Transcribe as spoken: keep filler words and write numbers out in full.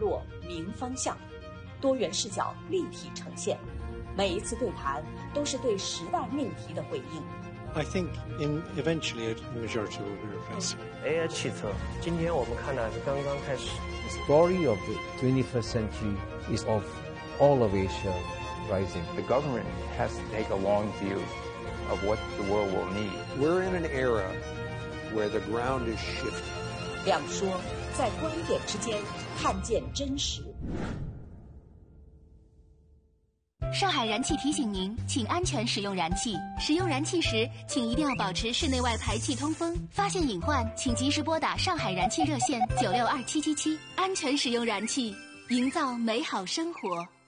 落明方向，多元视角立体呈现。每一次对谈都是对时代命题的回应。 I think in eventually the majority will be replaced. A I 汽车，今天我们看的是刚刚开始。 The story of the twenty-first century is of all of Asia rising. The government has to take a long view of what the world will need. We're in an era where the ground is shifting. 两说，在观点之间看见真实。 上海燃气提醒您，请安全使用燃气。使用燃气时，请一定要保持室内外排气通风。发现隐患，请及时拨打上海燃气热线九六二七七七。安全使用燃气，营造美好生活。